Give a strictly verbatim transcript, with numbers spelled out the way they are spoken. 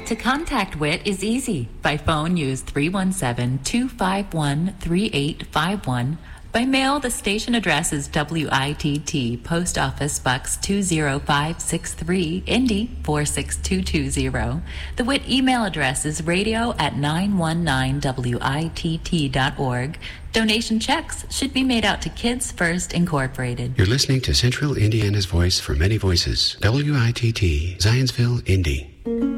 To contact W I T is easy. By phone, use three one seven, two five one, three eight five one. By mail, the station address is W I T T, Post Office Box two zero five six three, Indy four six two two zero. The W I T email address is radio at nine one nine W I T T dot org. Donation checks should be made out to Kids First Incorporated. You're listening to Central Indiana's voice for many voices. W I T T, Zionsville, Indy.